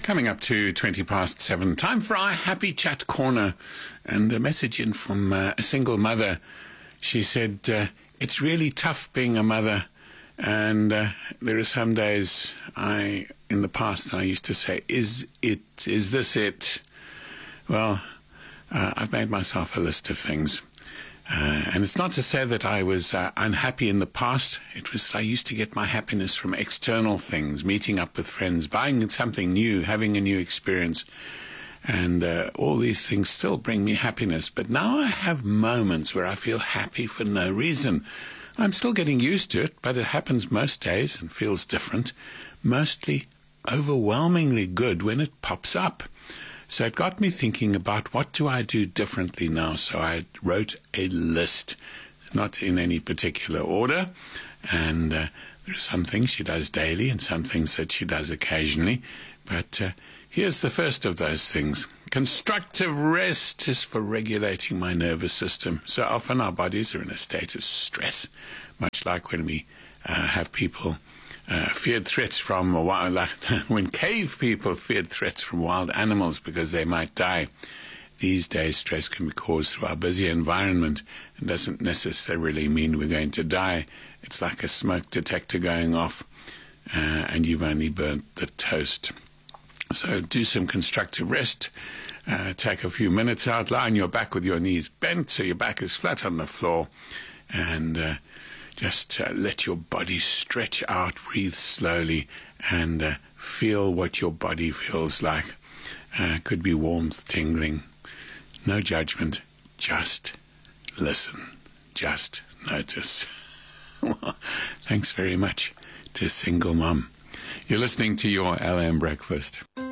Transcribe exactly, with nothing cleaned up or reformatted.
Coming up to twenty past seven, time for our Happy Chat Corner. And a message in from uh, a single mother. She said, uh, it's really tough being a mother. And uh, there are some days I, in the past, I used to say, is it, is this it? Well, uh, I've made myself a list of things. Uh, and it's not to say that I was uh, unhappy in the past. It was I used to get my happiness from external things, meeting up with friends, buying something new, having a new experience. And uh, all these things still bring me happiness. But now I have moments where I feel happy for no reason. I'm still getting used to it, but it happens most days and feels different. Mostly overwhelmingly good when it pops up. So it got me thinking about what do I do differently now. So I wrote a list, not in any particular order. And uh, there are some things she does daily and some things that she does occasionally. But uh, here's the first of those things. Constructive rest is for regulating my nervous system. So often our bodies are in a state of stress, much like when we uh, have people Uh, feared threats from wild, like when cave people feared threats from wild animals because they might die. These days, stress can be caused through our busy environment and doesn't necessarily mean we're going to die. It's like a smoke detector going off, uh, and you've only burnt the toast. So do some constructive rest. Uh, take a few minutes out, lie on your back with your knees bent so your back is flat on the floor, and uh, Just uh, let your body stretch out, breathe slowly, and uh, feel what your body feels like. Uh, could be warmth, tingling, no judgment, just listen, just notice. Well, thanks very much to Single Mom. You're listening to your L M Breakfast.